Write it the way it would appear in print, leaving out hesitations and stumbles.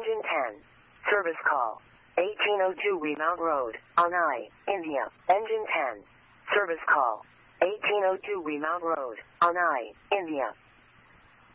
Engine 10. Service call. 1802 Remount Road, Anai, India. Engine 10. Service call. 1802 Remount Road, Anai, India.